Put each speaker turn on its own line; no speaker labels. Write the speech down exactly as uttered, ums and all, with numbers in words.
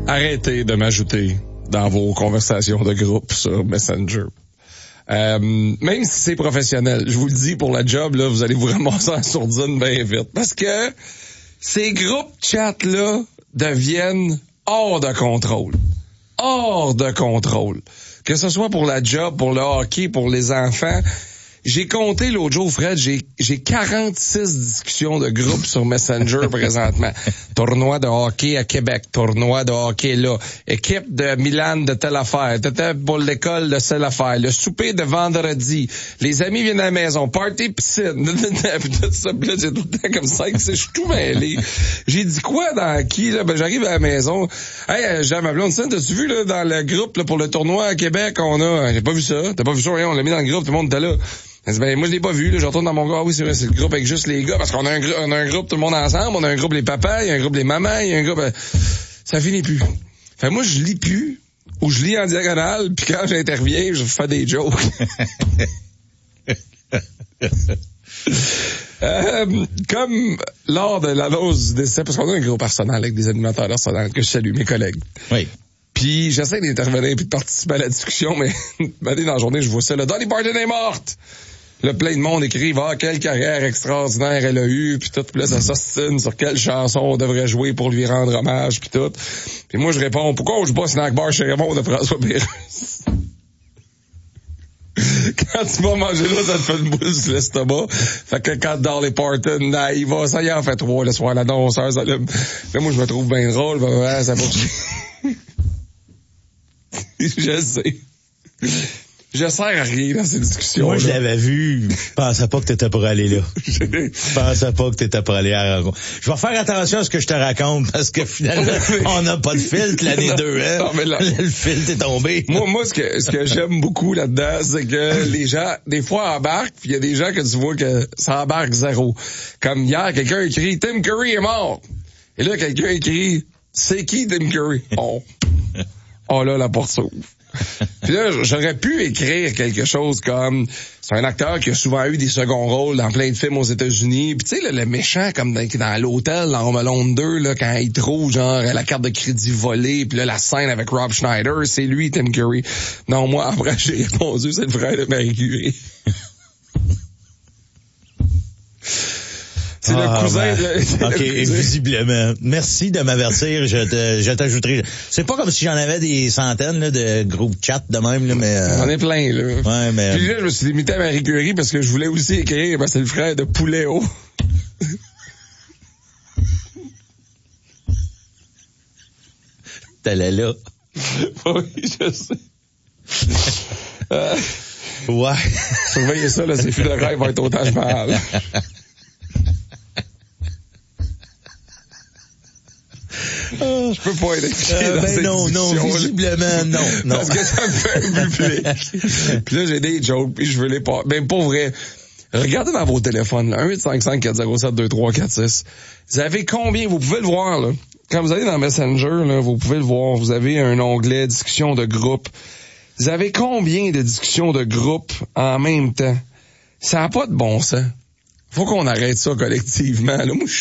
arrêtez de m'ajouter dans vos conversations de groupe sur Messenger. Euh, même si c'est professionnel, je vous le dis, pour la job, là, vous allez vous ramasser en sourdine bien vite. Parce que ces groupes chat-là deviennent hors de contrôle. Hors de contrôle. Que ce soit pour la job, pour le hockey, pour les enfants. J'ai compté l'autre jour, Fred, j'ai, j'ai quarante-six discussions de groupe sur Messenger présentement. Tournoi de hockey à Québec, tournoi de hockey là, équipe de Milan de telle affaire, t'étais pour l'école de telle affaire, le souper de vendredi, les amis viennent à la maison, party piscine, tout ça, là, j'ai tout le temps comme ça, je suis tout mêlé. J'ai dit quoi dans qui, là? Ben, j'arrive à la maison. Hey, j'ai ma blonde, t'as-tu vu, là, dans le groupe, là, pour le tournoi à Québec, on a, j'ai pas vu ça, t'as pas vu ça, rien, on l'a mis dans le groupe, tout le monde était là. Ben, moi, je l'ai pas vu, là. Je retourne dans mon gars. Ah oui, c'est vrai, c'est le groupe avec juste les gars. Parce qu'on a un, gr- on a un groupe tout le monde ensemble. On a un groupe les papas, il y a un groupe les mamans, il y a un groupe, euh, ça finit plus. Fait moi, je lis plus, ou je lis en diagonale, puis quand j'interviens, je fais des jokes. euh, comme lors de l'annonce du décès, parce qu'on a un groupe Arsenal avec des animateurs d'Arsenal, que je salue, mes collègues.
Oui.
Puis j'essaie d'intervenir puis de participer à la discussion, mais dans la journée, je vois ça, là, Dolly Parton est morte! Là, plein de monde écrit, ah, quelle carrière extraordinaire elle a eue, puis tout, puis là, ça s'ostine sur quelle chanson on devrait jouer pour lui rendre hommage, puis tout. Puis moi, je réponds, pourquoi on joue pas Snack Bar chez Raymond de François Pérusse? Quand tu vas manger là, ça te fait une boule sur l'estomac. Fait que quand Dolly Parton, là, il va, ça y est, en fait trois le soir, la danseuse, ça allume. Mais moi, je me trouve bien drôle, ben, ouais, ça poursuit. Je sais. Je sers à rien dans ces discussions.
Moi, je l'avais vu. Je pensais pas que t'étais pour aller là. Je pensais pas que t'étais pour aller à la rencontre. Je vais faire attention à ce que je te raconte, parce que finalement, on n'a pas de filtre l'année deux, hein. Non, mais là, le filtre est tombé.
Moi, moi, ce que, ce que j'aime beaucoup là-dedans, c'est que les gens, des fois, embarquent, puis il y a des gens que tu vois que ça embarque zéro. Comme hier, quelqu'un écrit, Tim Curry est mort. Et là, quelqu'un écrit, c'est qui Tim Curry? Oh. Oh là, la porte s'ouvre. Puis là, j'aurais pu écrire quelque chose comme, c'est un acteur qui a souvent eu des seconds rôles dans plein de films aux États-Unis. Puis tu sais, le, le méchant, comme dans, dans l'hôtel, dans Home Alone deux, là, quand il trouve, genre, la carte de crédit volée, puis là, la scène avec Rob Schneider, c'est lui, Tim Curry. Non, moi, après, j'ai répondu, c'est le frère de Marie Curie. C'est ah, le cousin
ben,
de...
OK, cousin. Visiblement. Merci de m'avertir, je te, je t'ajouterai. C'est pas comme si j'en avais des centaines, là, de groupes chat de même, là, mais... Euh...
J'en ai plein, là.
Ouais, mais...
Puis là, je me suis limité à Marie Curie parce que je voulais aussi écrire, ben, c'est le frère de Pouléo.
T'allais là.
Oui, je sais. euh...
Ouais.
Surveillez ça, là, ces filles de rêve vont être au Taj Mahal. Je peux pas être impliqué
euh,
dans
ben
cette
non, non, visiblement, non, non.
Parce que ça me fait un public. Puis là, j'ai des jokes, puis je veux les pas. Ben, pour vrai, regardez dans vos téléphones, là, un huit cinq cinq quatre zéro sept deux trois quatre six. Vous avez combien, vous pouvez le voir, là. Quand vous allez dans Messenger, là, vous pouvez le voir. Vous avez un onglet discussion de groupe. Vous avez combien de discussions de groupe en même temps? Ça n'a pas de bon sens. Faut qu'on arrête ça collectivement, là. Moi, je